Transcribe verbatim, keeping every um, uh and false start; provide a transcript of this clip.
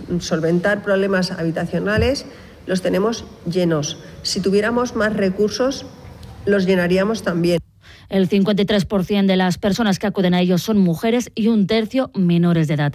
solventar problemas habitacionales, los tenemos llenos. Si tuviéramos más recursos, los llenaríamos también. El cincuenta y tres por ciento de las personas que acuden a ellos son mujeres y un tercio menores de edad.